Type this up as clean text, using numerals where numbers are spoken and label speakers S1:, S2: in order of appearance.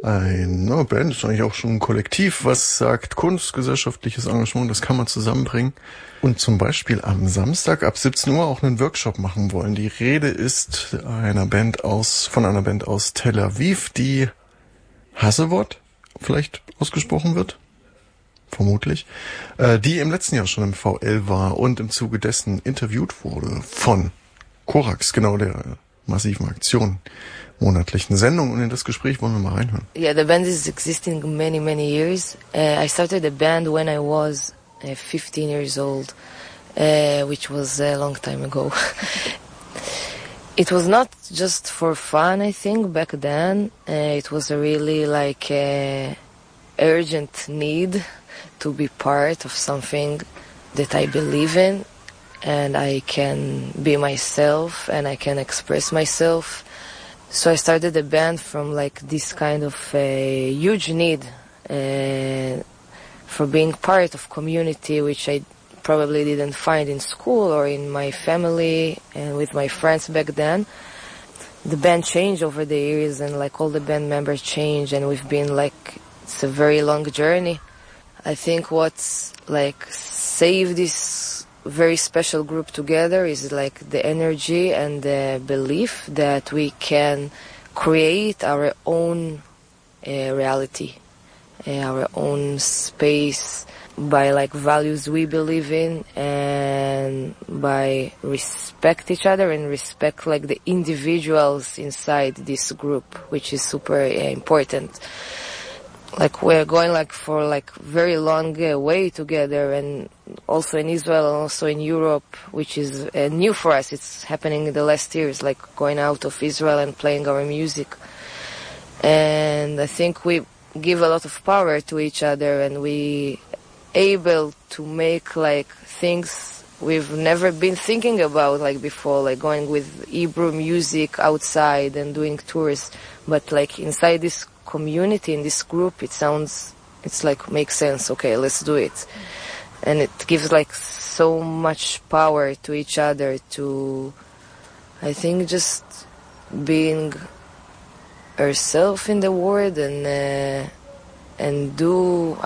S1: Eine Band ist eigentlich auch schon ein Kollektiv, was sagt Kunst, gesellschaftliches Engagement, das kann man zusammenbringen. Und zum Beispiel am Samstag ab 17 Uhr auch einen Workshop machen wollen. Die Rede ist von einer Band aus Tel Aviv, die Hassewort vielleicht ausgesprochen wird. Vermutlich. Die im letzten Jahr schon im VL war und im Zuge dessen interviewt wurde von Korax, genau der massiven Aktion. Monatlichen Sendung, und in das Gespräch wollen wir mal reinhören.
S2: Yeah, the band is existing many years. I started the band when I was 15 years old, which was a long time ago. It was not just for fun, I think, back then. It was a really like urgent need to be part of something that I believe in, and I can be myself and I can express myself. So I started the band from like this kind of a huge need for being part of community, which I probably didn't find in school or in my family and with my friends back then. The band changed over the years, and like all the band members changed, and we've been like, it's a very long journey. I think what's like saved this very special group together is like the energy and the belief that we can create our own reality, our own space by like values we believe in, and by respect each other and respect like the individuals inside this group, which is super important. Like we're going like for like very long way together, and also in Israel and also in Europe, which is new for us. It's happening in the last years, like going out of Israel and playing our music. And I think we give a lot of power to each other, and we able to make like things we've never been thinking about like before, like going with Hebrew music outside and doing tours. But like inside this community, in this group, it's like makes sense. Okay, let's do it. And it gives like so much power to each other to, I think, just being herself in the world and do